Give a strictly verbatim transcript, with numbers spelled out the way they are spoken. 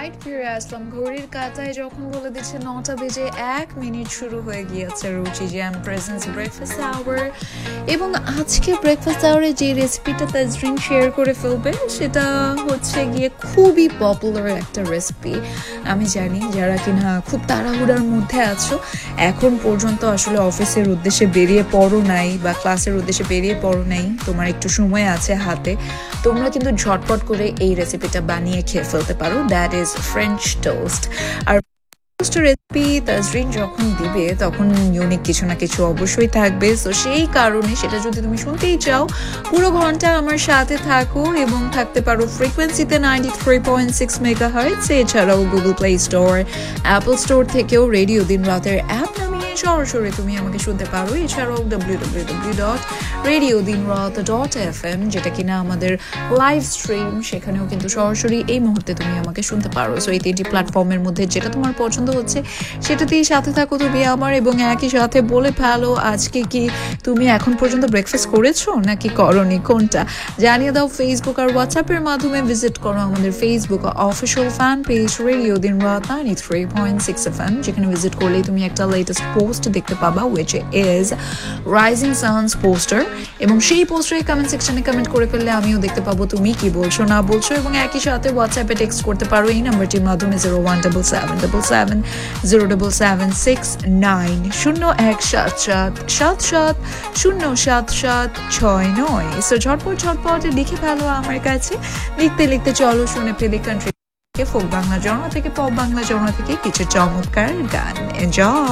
Right ফিরে আসলাম ঘড়ির কাঁটায় যখন বলে দিচ্ছে নটা বেজে এক মিনিট শুরু হয়ে গিয়েছে রুচি জ্যাম প্রেজেন্স ব্রেকফাস্ট আওয়ার। এবং আজকে ব্রেকফাস্ট আওয়ারে যে রেসিপিটা তাজরিন শেয়ার করে ফেলবে সেটা হচ্ছে গিয়ে খুবই পপুলার একটা রেসিপি। আমি জানি যারা কিনা খুব তাড়াহুড়ার মধ্যে আছো, এখন পর্যন্ত আসলে অফিসের উদ্দেশ্যে বেরিয়ে পড়ো নাই বা ক্লাসের উদ্দেশ্যে বেরিয়ে পড়ো নাই, তোমার একটু সময় আছে হাতে, তোমরা কিন্তু ঝটপট করে এই রেসিপিটা বানিয়ে খেয়ে ফেলতে পারো। That is French toast. R recipe Tazreen যখন দিবে তখন ইউনিক কিছু না কিছু অবশ্যই থাকবে, তো সেই কারণে সেটা যদি তুমি শুনতেই চাও পুরো ঘন্টা আমার সাথে থাকো এবং থাকতে পারো ফ্রিকোয়েন্সিতে ninety three point six mega hertz. এছাড়াও Google play store, Apple store থেকেও রেডিও দিন রাতের অ্যাপ নামিয়ে সরাসরি তুমি আমাকে শুনতে পারো। এছাড়াও W W W dot radio দিন রাত ডট এফ এম, যেটা কিনা আমাদের লাইভ স্ট্রিম, সেখানেও কিন্তু সরাসরি এই মুহূর্তে তুমি আমাকে শুনতে পারো। সো এই তিনটি প্ল্যাটফর্মের মধ্যে যেটা তোমার পছন্দ হচ্ছে সেটাতেই সাথে থাকো তুমি আমার, এবং একই সাথে বলে ফেলো আজকে কি তুমি এখন পর্যন্ত ব্রেকফাস্ট করেছো নাকি করনি, কোনটা জানিয়ে দাও। ফেসবুক আর হোয়াটসঅ্যাপের মাধ্যমে ভিজিট করো আমাদের Facebook official fan page radio দিন রাত ninety three point six F M, যেখানে ভিজিট করলেই তুমি একটা লেটেস্ট পোস্ট দেখতে পাবা, which is rising Sans poster, এবং সেই পোস্টারে কমেন্ট সেকশনে কমেন্ট করে ফেললে আমিও দেখতে পাবো তুমি কি বলছো না বলছো। এবং একই সাথে হোয়াটসঅ্যাপে টেক্সট করতে পারো এই নাম্বারটির মাধ্যমে zero one double seven double seven zero double seven six nine শূন্য এক সাত সাত সাত সাত শূন্য সাত সাত ছয় নয়। সো ঝটপট ঝটপট লিখে ফেলো আমার কাছে, লিখতে লিখতে চলো শুনে ফেলি কান্ট্রি ফোক বাংলা জনরা থেকে পপ বাংলা জনরা থেকে কিছু চমৎকার গান। এনজয়।